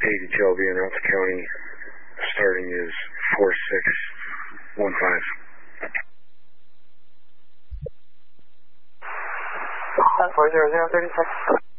Shelby in Alta County. Starting is 4615. 40036.